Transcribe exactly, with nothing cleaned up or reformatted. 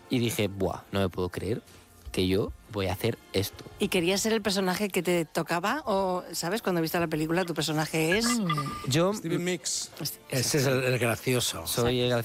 y dije, buah, no me puedo creer que yo voy a hacer esto. ¿Y querías ser el personaje que te tocaba? ¿O, sabes, cuando viste la película, tu personaje es...? Yo Steven Mix. Ese es el, el gracioso. soy el